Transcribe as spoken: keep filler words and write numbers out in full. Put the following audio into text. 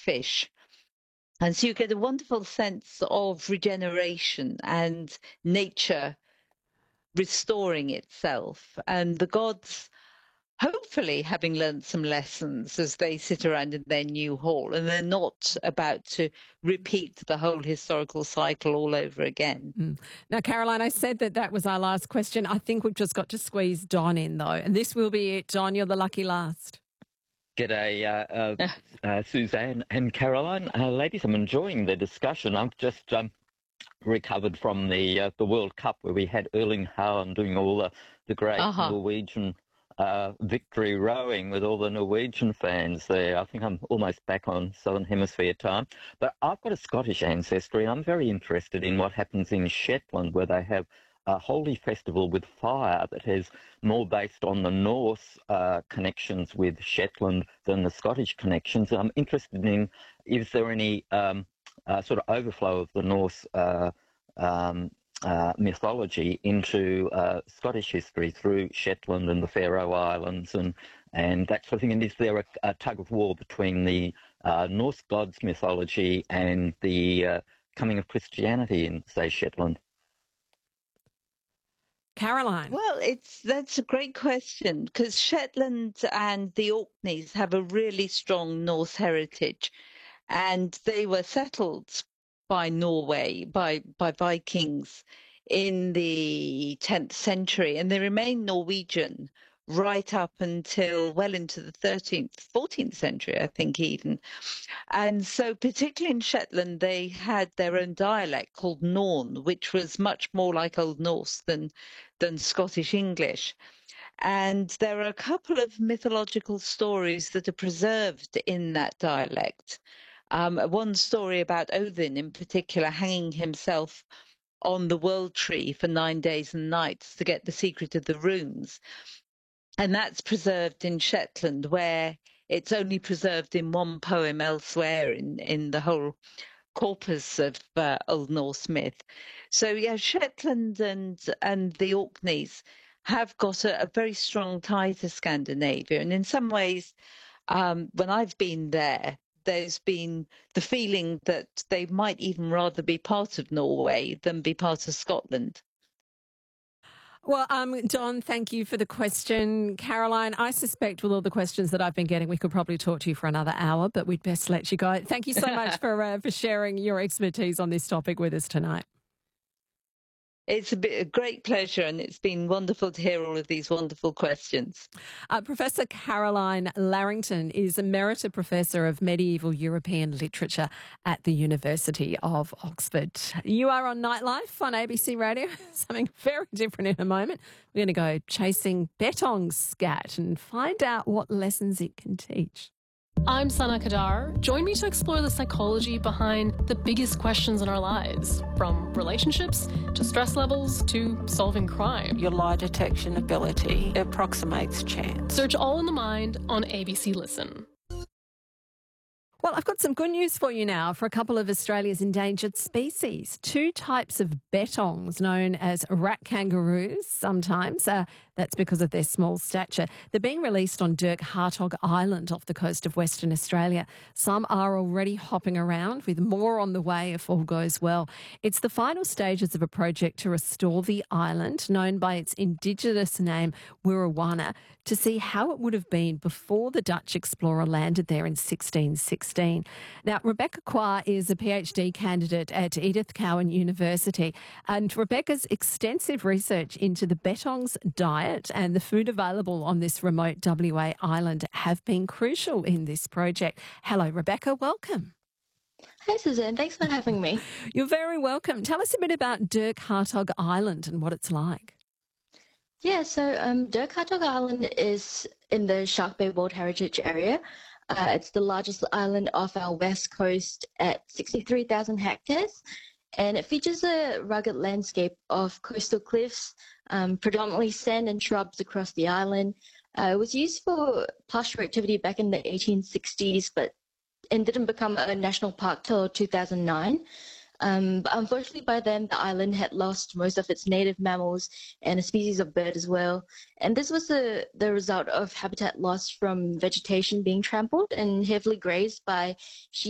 fish. And so you get a wonderful sense of regeneration and nature restoring itself, and the gods hopefully having learned some lessons as they sit around in their new hall, and they're not about to repeat the whole historical cycle all over again. Mm. Now, Caroline, I said that that was our last question. I think we've just got to squeeze Don in, though, and this will be it. Don, you're the lucky last. G'day, uh, uh, uh, Suzanne and Caroline. Uh, ladies, I'm enjoying the discussion. I've just um, recovered from the uh, the World Cup where we had Erling Haaland doing all the, the great Uh-huh. Norwegian uh, victory rowing with all the Norwegian fans there. I think I'm almost back on Southern Hemisphere time. But I've got a Scottish ancestry, and I'm very interested in what happens in Shetland, where they have a holy festival with fire that is more based on the Norse uh, connections with Shetland than the Scottish connections. I'm interested in, is there any um, uh, sort of overflow of the Norse uh, um, uh, mythology into uh, Scottish history through Shetland and the Faroe Islands and, and that sort of thing? And is there a, a tug of war between the uh, Norse gods mythology and the uh, coming of Christianity in, say, Shetland? Caroline. Well, it's that's a great question, because Shetland and the Orkneys have a really strong Norse heritage, and they were settled by Norway, by by Vikings in the tenth century, and they remain Norwegian right up until well into the thirteenth, fourteenth century, I think even. And so, particularly in Shetland, they had their own dialect called Norn, which was much more like Old Norse than than Scottish English. And there are a couple of mythological stories that are preserved in that dialect. Um, one story about Odin, in particular, hanging himself on the world tree for nine days and nights to get the secret of the runes. And that's preserved in Shetland, where it's only preserved in one poem elsewhere in, in the whole corpus of uh, Old Norse myth. So, yeah, Shetland and, and the Orkneys have got a, a very strong tie to Scandinavia. And in some ways, um, when I've been there, there's been the feeling that they might even rather be part of Norway than be part of Scotland. Well, um, Don, thank you for the question. Caroline, I suspect with all the questions that I've been getting, we could probably talk to you for another hour, but we'd best let you go. Thank you so much for uh, for sharing your expertise on this topic with us tonight. It's a, bit, a great pleasure, and it's been wonderful to hear all of these wonderful questions. Uh, Professor Caroline Larrington is Emerita Professor of Medieval European Literature at the University of Oxford. You are on Nightlife on A B C Radio. Something very different in a moment. We're going to go chasing Bettong's scat and find out what lessons it can teach. I'm Sana Kadar. Join me to explore the psychology behind the biggest questions in our lives, from relationships to stress levels to solving crime. Your lie detection ability approximates chance. Search All in the Mind on A B C Listen. Well, I've got some good news for you now for a couple of Australia's endangered species. Two types of bettongs known as rat kangaroos sometimes. Uh, that's because of their small stature. They're being released on Dirk Hartog Island off the coast of Western Australia. Some are already hopping around, with more on the way if all goes well. It's the final stages of a project to restore the island, known by its indigenous name, Wirrawana, to see how it would have been before the Dutch explorer landed there in sixteen sixteen. Now, Rebecca Qua is a PhD candidate at Edith Cowan University, and Rebecca's extensive research into the bettong's diet and the food available on this remote W A island have been crucial in this project. Hello, Rebecca. Welcome. Hi, Suzanne. Thanks for having me. You're very welcome. Tell us a bit about Dirk Hartog Island and what it's like. Yeah, so um, Dirk Hartog Island is in the Shark Bay World Heritage Area. Uh, it's the largest island off our west coast at sixty-three thousand hectares, and it features a rugged landscape of coastal cliffs, um, predominantly sand and shrubs across the island. Uh, it was used for pastoral activity back in the eighteen sixties, but and didn't become a national park till two thousand nine. Um, but unfortunately, by then, the island had lost most of its native mammals and a species of bird as well. And this was the, the result of habitat loss from vegetation being trampled and heavily grazed by sheep